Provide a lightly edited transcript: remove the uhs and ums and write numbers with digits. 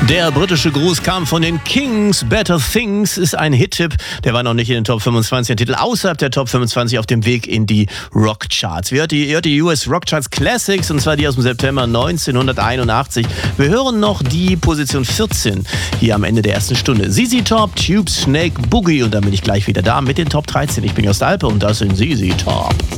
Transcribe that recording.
Der britische Gruß kam von den Kings. Better Things ist ein Hit-Tipp. Der war noch nicht in den Top 25. Ein Titel außerhalb der Top 25 auf dem Weg in die Rockcharts. Ihr hört die US Rockcharts Classics, und zwar die aus dem September 1981. Wir hören noch die Position 14 hier am Ende der ersten Stunde. ZZ Top, Tube, Snake, Boogie. Und dann bin ich gleich wieder da mit den Top 13. Ich bin Jost Alpe und das sind ZZ Top.